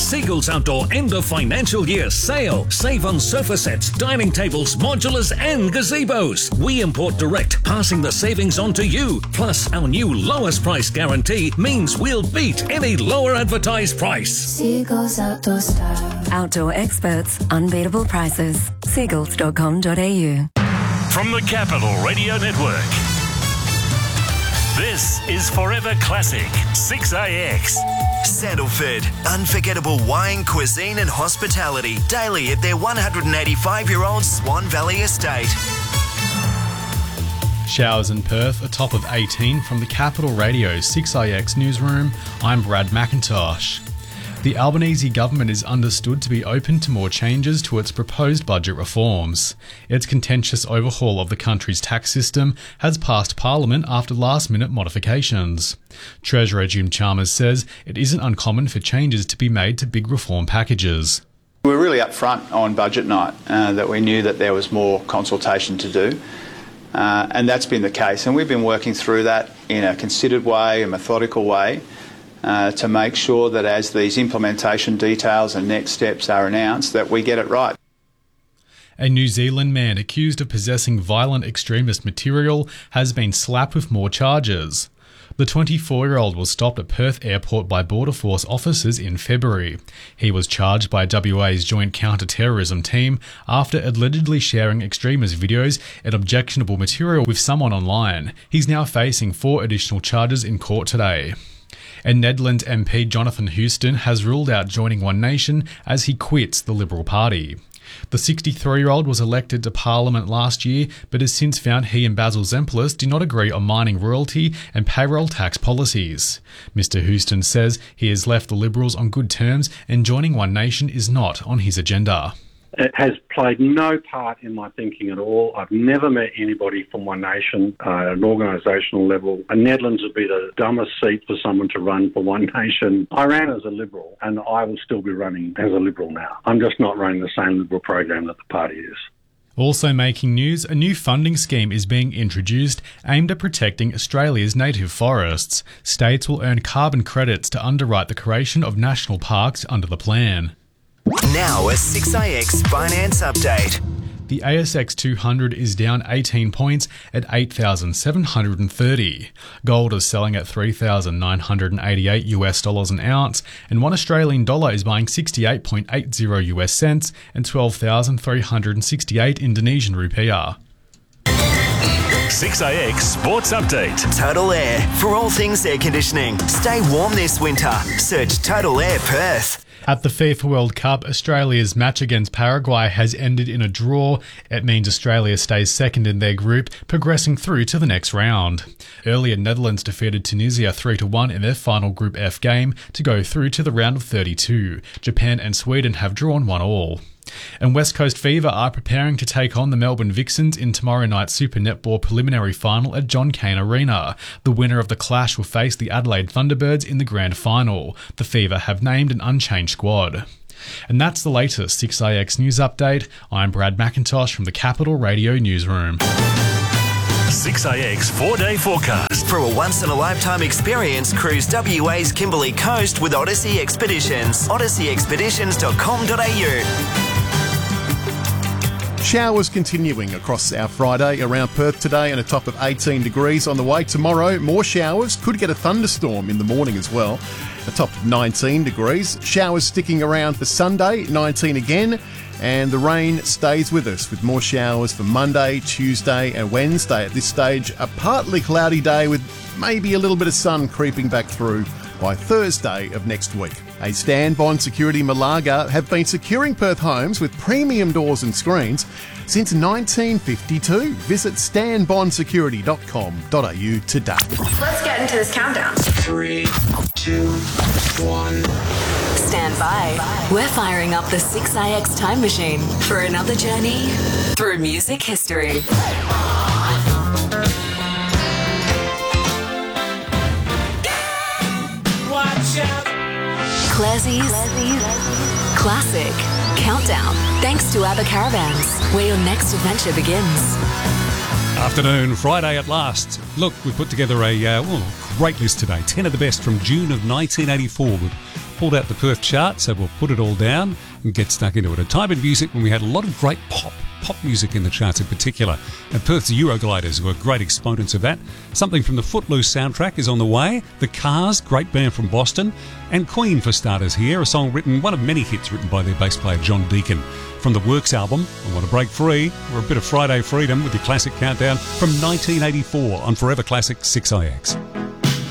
Seagulls Outdoor end of financial year sale. Save on sofa sets, dining tables, modulars and gazebos. We import direct, passing the savings on to you. Plus, our new lowest price guarantee means we'll beat any lower advertised price. Seagulls Outdoor Style. Outdoor experts, unbeatable prices. Seagulls.com.au. From the Capital Radio Network, this is Forever Classic 6AX. Sandalford, unforgettable wine, cuisine and hospitality daily at their 185-year-old Swan Valley estate. Showers in Perth, a top of 18 from the Capital Radio 6IX newsroom. I'm Brad McIntosh. The Albanese government is understood to be open to more changes to its proposed budget reforms. Its contentious overhaul of the country's tax system has passed Parliament after last-minute modifications. Treasurer Jim Chalmers says it isn't uncommon for changes to be made to big reform packages. We were really upfront on budget night that we knew that there was more consultation to do. And that's been the case. And we've been working through that in a considered way, a methodical way, to make sure that as these implementation details and next steps are announced, that we get it right. A New Zealand man accused of possessing violent extremist material has been slapped with more charges. The 24-year-old was stopped at Perth Airport by Border Force officers in February. He was charged by WA's Joint Counter-Terrorism Team after allegedly sharing extremist videos and objectionable material with someone online. He's now facing 4 additional charges in court today. And Nedlands MP Jonathan Houston has ruled out joining One Nation as he quits the Liberal Party. The 63-year-old was elected to Parliament last year, but has since found he and Basil Zemplis do not agree on mining royalty and payroll tax policies. Mr Houston says he has left the Liberals on good terms and joining One Nation is not on his agenda. It has played no part in my thinking at all. I've never met anybody from One Nation at an organisational level. And Nedlands would be the dumbest seat for someone to run for One Nation. I ran as a Liberal and I will still be running as a Liberal now. I'm just not running the same Liberal program that the party is. Also making news, a new funding scheme is being introduced aimed at protecting Australia's native forests. States will earn carbon credits to underwrite the creation of national parks under the plan. Now a 6IX Finance Update. The ASX 200 is down 18 points at 8,730. Gold is selling at $3,988 an ounce, and $1 Australian dollar is buying 68.80 US cents and 12,368 Indonesian rupiah. 6AX Sports Update. Total Air, for all things air conditioning. Stay warm this winter. Search Total Air Perth. At the FIFA World Cup, Australia's match against Paraguay has ended in a draw. It means Australia stays second in their group, progressing through to the next round. Earlier, Netherlands defeated Tunisia 3-1 in their final Group F game to go through to the round of 32. Japan and Sweden have drawn 1-1. And West Coast Fever are preparing to take on the Melbourne Vixens in tomorrow night's Super Netball preliminary final at John Cain Arena. The winner of the clash will face the Adelaide Thunderbirds in the grand final. The Fever have named an unchanged squad. And that's the latest 6IX News Update. I'm Brad McIntosh from the Capital Radio Newsroom. 6AX 4-day forecast. For a once-in-a-lifetime experience, cruise WA's Kimberley Coast with Odyssey Expeditions. odysseyexpeditions.com.au. Showers continuing across our Friday around Perth today and a top of 18 degrees on the way. Tomorrow, more showers. Could get a thunderstorm in the morning as well. A top of 19 degrees. Showers sticking around for Sunday, 19 again. And the rain stays with us with more showers for Monday, Tuesday and Wednesday. At this stage, a partly cloudy day with maybe a little bit of sun creeping back through by Thursday of next week. A Stanbond Security Malaga have been securing Perth homes with premium doors and screens since 1952. Visit stanbondsecurity.com.au today. Let's get into this countdown. 3, 2, 1. Stand by. We're firing up the 6IX time machine for another journey through music history. Watch out. Classie's Classic Countdown. Thanks to ABBA Caravans, where your next adventure begins. Afternoon, Friday at last. Look, we put together a great list today. 10 of the best from June of 1984 with pulled out the Perth chart, so we'll put it all down and get stuck into it. A time in music when we had a lot of great pop music in the charts in particular. And Perth's Eurogliders were great exponents of that. Something from the Footloose soundtrack is on the way. The Cars, great band from Boston. And Queen, for starters here, a song written, one of many hits written by their bass player John Deacon. From the Works album, I Want to Break Free, or a bit of Friday Freedom with your classic countdown from 1984 on Forever Classic 6IX.